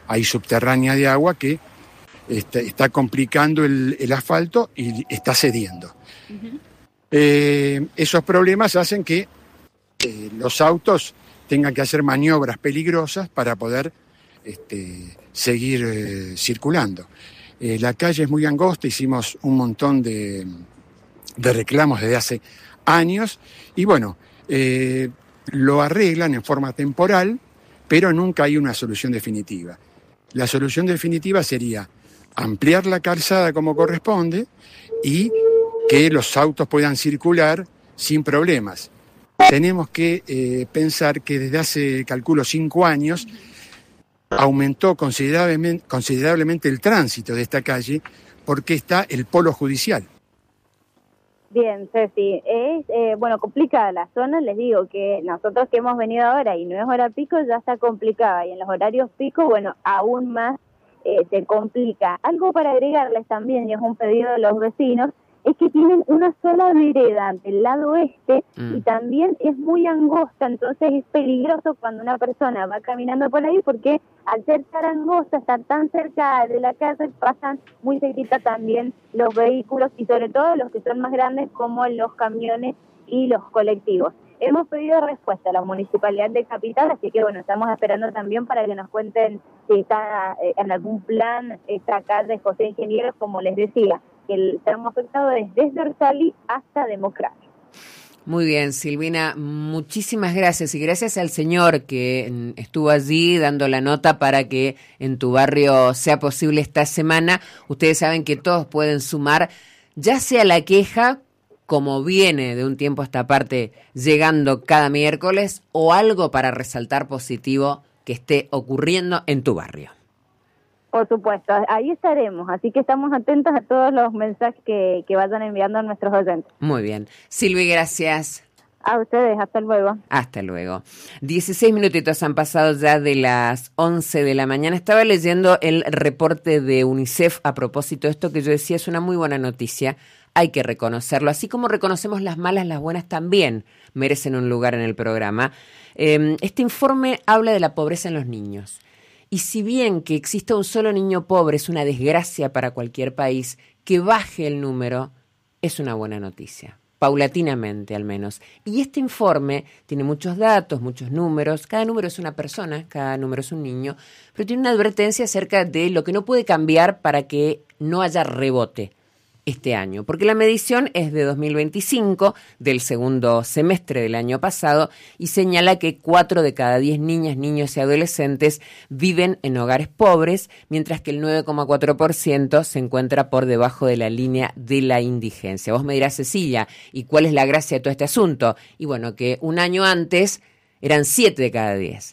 hay subterránea de agua que está complicando el asfalto y está cediendo. Uh-huh. Esos problemas hacen que los autos tengan que hacer maniobras peligrosas para poder seguir circulando. La calle es muy angosta, hicimos un montón de reclamos desde hace años y bueno, lo arreglan en forma temporal, pero nunca hay una solución definitiva. La solución definitiva sería ampliar la calzada como corresponde y que los autos puedan circular sin problemas. Tenemos que pensar que desde hace, calculo, 5 años, aumentó considerablemente el tránsito de esta calle porque está el polo judicial. Bien, Ceci, complicada la zona, les digo que nosotros que hemos venido ahora y no es hora pico ya está complicada y en los horarios pico, bueno, aún más se complica. Algo para agregarles también, y es un pedido de los vecinos, es que tienen una sola vereda del lado oeste y también es muy angosta, entonces es peligroso cuando una persona va caminando por ahí porque al ser tan angosta, estar tan cerca de la casa, pasan muy cerquita también los vehículos y sobre todo los que son más grandes como los camiones y los colectivos. Hemos pedido respuesta a la Municipalidad de Capital, así que bueno, estamos esperando también para que nos cuenten si está en algún plan esta calle José Ingenieros, como les decía, que el tramo afectado es desde Orsali hasta Democracia. Muy bien, Silvina, muchísimas gracias y gracias al señor que estuvo allí dando la nota para que en tu barrio sea posible esta semana. Ustedes saben que todos pueden sumar, ya sea la queja, como viene de un tiempo a esta parte llegando cada miércoles, o algo para resaltar positivo que esté ocurriendo en tu barrio. Por supuesto, ahí estaremos, así que estamos atentos a todos los mensajes que vayan enviando a nuestros oyentes. Muy bien. Silvi, gracias. A ustedes, hasta luego. Hasta luego. 16 minutitos han pasado ya de las 11 de la mañana. Estaba leyendo el reporte de UNICEF a propósito de esto que yo decía, es una muy buena noticia. Hay que reconocerlo, así como reconocemos las malas, las buenas también merecen un lugar en el programa. Este informe habla de la pobreza en los niños. Y si bien que exista un solo niño pobre es una desgracia para cualquier país, que baje el número es una buena noticia, paulatinamente al menos. Y este informe tiene muchos datos, muchos números, cada número es una persona, cada número es un niño, pero tiene una advertencia acerca de lo que no puede cambiar para que no haya rebote este año, porque la medición es de 2025, del segundo semestre del año pasado, y señala que 4 de cada 10 niñas, niños y adolescentes viven en hogares pobres, mientras que el 9,4% se encuentra por debajo de la línea de la indigencia. Vos me dirás, Cecilia, ¿y cuál es la gracia de todo este asunto? Y bueno, que un año antes eran 7 de cada 10.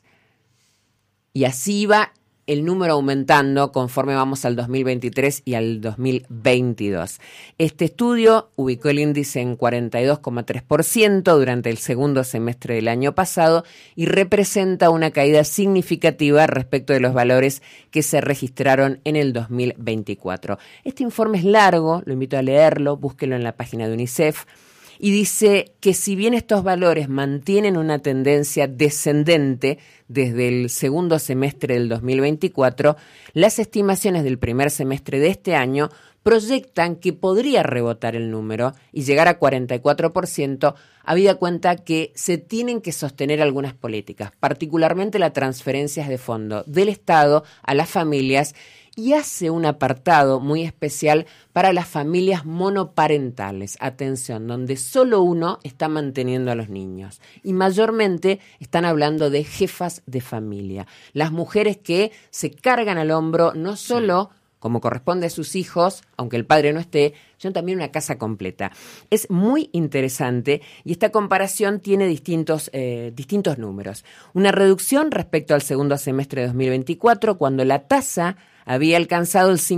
Y así va el número aumentando conforme vamos al 2023 y al 2022. Este estudio ubicó el índice en 42,3% durante el segundo semestre del año pasado y representa una caída significativa respecto de los valores que se registraron en el 2024. Este informe es largo, lo invito a leerlo, búsquelo en la página de UNICEF. Y dice que si bien estos valores mantienen una tendencia descendente desde el segundo semestre del 2024, las estimaciones del primer semestre de este año proyectan que podría rebotar el número y llegar a 44%, habida cuenta que se tienen que sostener algunas políticas, particularmente las transferencias de fondo del Estado a las familias, y hace un apartado muy especial para las familias monoparentales, atención, donde solo uno está manteniendo a los niños. Y mayormente están hablando de jefas de familia, las mujeres que se cargan al hombro no solo como corresponde a sus hijos, aunque el padre no esté, sino también una casa completa. Es muy interesante y esta comparación tiene distintos números. Una reducción respecto al segundo semestre de 2024, cuando la tasa había alcanzado el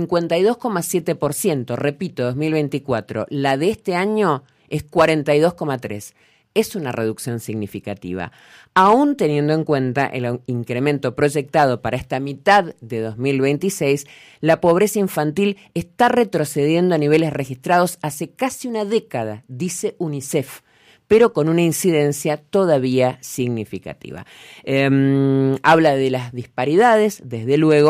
52,7%, repito, 2024. La de este año es 42,3%. Es una reducción significativa. Aún teniendo en cuenta el incremento proyectado para esta mitad de 2026, la pobreza infantil está retrocediendo a niveles registrados hace casi una década, dice UNICEF, pero con una incidencia todavía significativa. Habla de las disparidades, desde luego,